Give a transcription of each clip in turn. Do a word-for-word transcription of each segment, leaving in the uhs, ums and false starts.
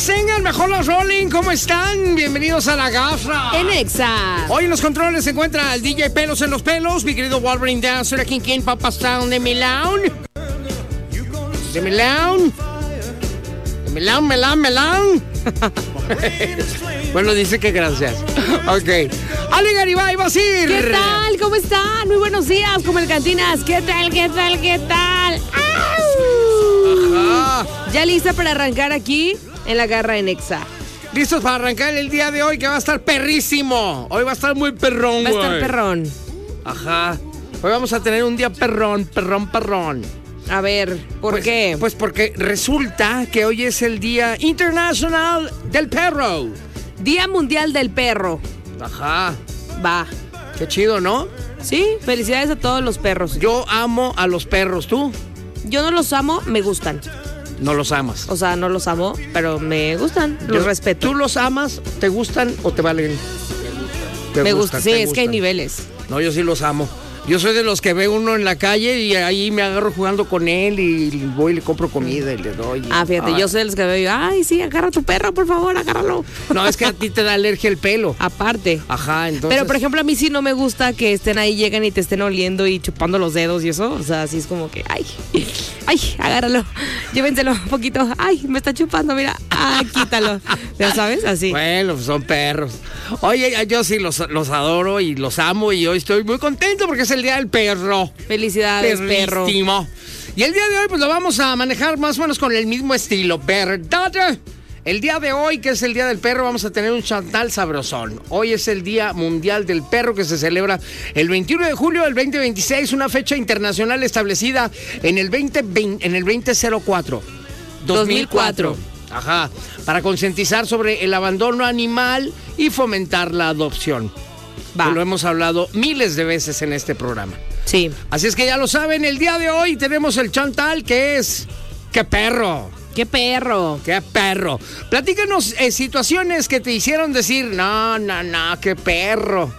tengan, mejor los rolling. ¿Cómo están? Bienvenidos a La Garra en Exa. Hoy en los controles se encuentra el D J Pelos en los pelos, mi querido Wolverine Dancer, aquí en King Papa's Town de Milán. De Milán. De Milán, Milán, Milán. Bueno, dice que gracias. Ok. Ale Garibay, Basir. ¿Qué tal? ¿Cómo están? Muy buenos días, como el Cantinas. ¿Qué tal? ¿Qué tal? ¿Qué tal? ¡Au! Ajá. Ya lista para arrancar aquí en La Garra en Exa. Listos para arrancar el día de hoy, que va a estar perrísimo. Hoy va a estar muy perrón, Va a estar güey. perrón. Ajá. Hoy vamos a tener un día perrón, perrón, perrón. A ver, ¿por pues, qué? Pues porque resulta que hoy es el Día Internacional del Perro. Día Mundial del Perro. Ajá. Va. Qué chido, ¿no? Sí, felicidades a todos los perros. Yo amo a los perros, ¿tú? Yo no los amo, me gustan. No los amas. O sea, no los amo, pero me gustan, los Yo, respeto. ¿Tú los amas, te gustan o te valen? Te me gustan, gusta, sí, te es que hay gustan. niveles. No, yo sí los amo. Yo soy de los que ve uno en la calle y ahí me agarro jugando con él y voy y le compro comida y le doy. Ah, fíjate, Ay. yo soy de los que veo, ay, sí, agarra a tu perro, por favor, agárralo. No, es que a ti te da alergia el pelo. Aparte. Ajá, entonces. Pero, por ejemplo, a mí sí no me gusta que estén ahí, llegan y te estén oliendo y chupando los dedos y eso. O sea, así es como que, ay, ay, agárralo, llévenselo un poquito. Ay, me está chupando, mira, ay, quítalo. ¿Ya sabes? Así. Bueno, pues son perros. Oye, yo sí los, los adoro y los amo y hoy estoy muy contento porque es el Día del Perro. Felicidades, perro. Perrísimo. Y el día de hoy pues lo vamos a manejar más o menos con el mismo estilo, ¿verdad? El día de hoy, que es el Día del Perro, vamos a tener un chantal sabrosón. Hoy es el Día Mundial del Perro, que se celebra el veintiuno de julio del veinte veintiséis, una fecha internacional establecida en el veinte veinte, en el veinte cero cuatro. dos mil cuatro. Ajá, para concientizar sobre el abandono animal y fomentar la adopción. Va. Lo hemos hablado miles de veces en este programa. Sí. Así es que ya lo saben, el día de hoy tenemos el chantal que es... ¡Qué perro! ¡Qué perro! ¡Qué perro! Platícanos eh, situaciones que te hicieron decir, no, no, no, qué perro.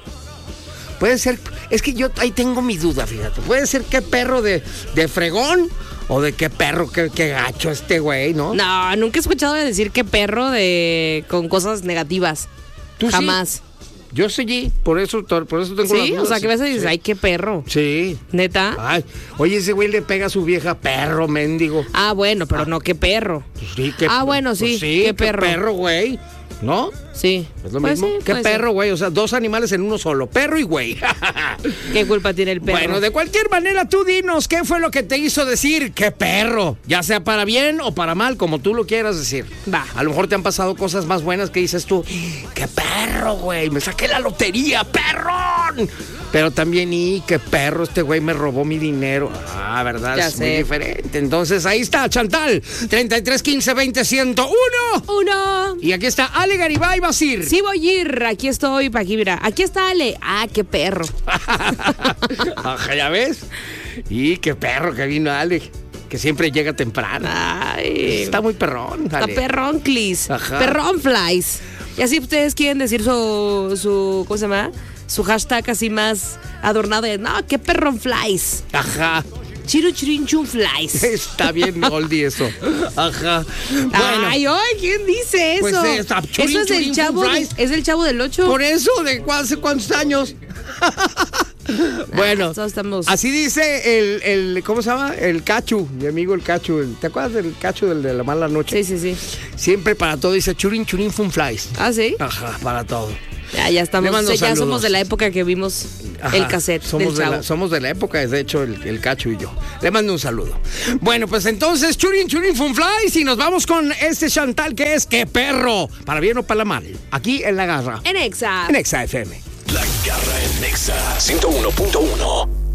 Puede ser, es que yo ahí tengo mi duda, fíjate. Puede ser qué perro de, de fregón o de qué perro, qué, qué gacho este güey, ¿no? No, nunca he escuchado de decir qué perro de con cosas negativas. ¿Tú sí? Jamás. Yo sí, por eso, por eso tengo las Sí, dudas. o sea, que ves y dices, Sí. ay, qué perro. Sí. ¿Neta? Ay, oye, ese güey le pega a su vieja, perro, mendigo. Ah, bueno, pero no, qué perro. Pues sí, qué, Ah, bueno, sí, pues sí, qué perro. perro, güey. ¿No? Sí. Es lo Pues mismo. sí, qué puede perro, ser. güey. O sea, dos animales en uno solo. Perro y güey. ¿Qué culpa tiene el perro? Bueno, de cualquier manera, tú dinos qué fue lo que te hizo decir qué perro. Ya sea para bien o para mal, como tú lo quieras decir. Va. A lo mejor te han pasado cosas más buenas que dices tú, qué perro, güey. Me saqué la lotería, perrón. Pero también, y qué perro, este güey me robó mi dinero. Ah, ¿verdad? Ya es sé. muy diferente. Entonces, ahí está, Chantal. treinta y tres, quince, veinte, ciento uno. Uno. Y aquí está Ale Garibay Basir. Sí voy a ir, aquí estoy, pa' aquí, mira. Aquí está Ale. Ah, qué perro. Ajá, ¿ya ves? Y qué perro que vino Ale, que siempre llega temprano. Ay. Está muy perrón, Está Ale. perrón, Clis. Ajá. Perrón flies. Y así ustedes quieren decir su, su, ¿cómo se llama? Su hashtag así más adornado de, no, qué perrón flies. Ajá. Chiru chirinchun flies. Está bien oldie eso. Ajá. Bueno, Ay, ay, ¿quién dice eso? Pues, eh, está churin, eso es churin, el chavo, de- flies. es el chavo del ocho. por eso, ¿de cu- hace cuántos años? Bueno, Ah, todos estamos- así dice el, el, ¿cómo se llama? El Cachu, mi amigo el Cachu. el- ¿Te acuerdas del Cachu del de la mala noche? Sí, sí, sí. Siempre para todo dice churin, churin, fun flies. Ah, sí. Ajá, para todo. Ya, ya estamos. Le mando Ya saludos. somos de la época que vimos Ajá, el cassette somos del de chavo. la, somos de la época, de hecho, el, el Cacho y yo. Le mando un saludo. Bueno, pues entonces, churin, churin, fun flies, y nos vamos con este Chantal que es ¡qué perro! Para bien o para mal. Aquí en La Garra. En Exa. En Exa F M. La Garra en Nexa ciento uno punto uno.